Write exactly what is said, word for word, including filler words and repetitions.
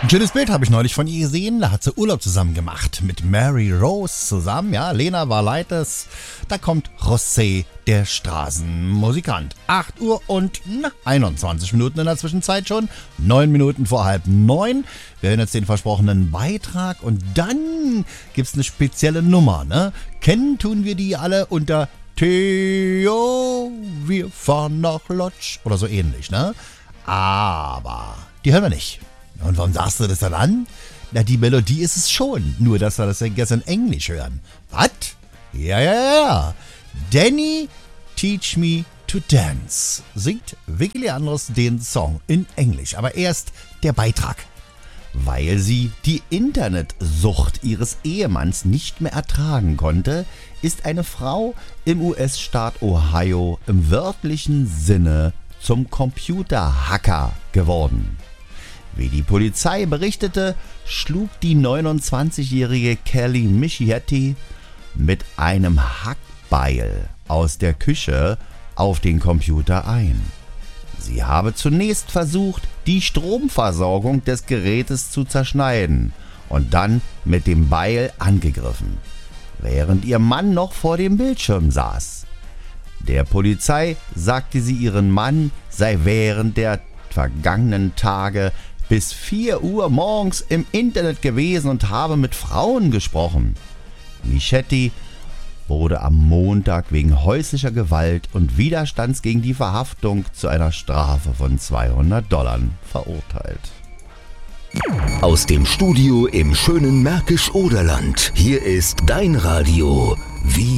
Ein schönes Bild habe ich neulich von ihr gesehen. Da hat sie Urlaub zusammen gemacht mit Mary Rose zusammen. Ja, Lena war Leites. Da kommt José, der Straßenmusikant. acht Uhr und na, einundzwanzig Minuten in der Zwischenzeit schon. neun Minuten vor halb neun. Wir hören jetzt den versprochenen Beitrag und dann gibt's eine spezielle Nummer. Ne? Kennen tun wir die alle unter Theo, wir fahren nach Lodz oder so ähnlich. Ne? Aber die hören wir nicht. Und warum sagst du das dann an? Na, die Melodie ist es schon, nur dass wir das jetzt in Englisch hören. Was? Ja, ja, ja. Danny, Teach Me to Dance singt Vicky Leandros den Song in Englisch. Aber erst der Beitrag. Weil sie die Internetsucht ihres Ehemanns nicht mehr ertragen konnte, ist eine Frau im U S-Staat Ohio im wörtlichen Sinne zum Computerhacker geworden. Wie die Polizei berichtete, schlug die neunundzwanzigjährige Kelly Michietti mit einem Hackbeil aus der Küche auf den Computer ein. Sie habe zunächst versucht, die Stromversorgung des Gerätes zu zerschneiden und dann mit dem Beil angegriffen, während ihr Mann noch vor dem Bildschirm saß. Der Polizei sagte sie, ihren Mann sei während der vergangenen Tage bis vier Uhr morgens im Internet gewesen und habe mit Frauen gesprochen. Michietti wurde am Montag wegen häuslicher Gewalt und Widerstands gegen die Verhaftung zu einer Strafe von zweihundert Dollar verurteilt. Aus dem Studio im schönen Märkisch-Oderland. Hier ist dein Radio. Wie